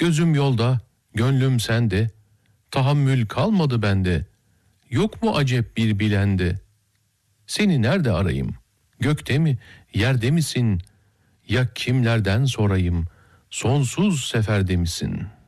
Gözüm yolda, gönlüm sende, tahammül kalmadı bende. Yok mu acep bir bilende? Seni nerede arayayım? Gökte mi, yerde misin? Ya kimlerden sorayım? Sonsuz seferde misin?''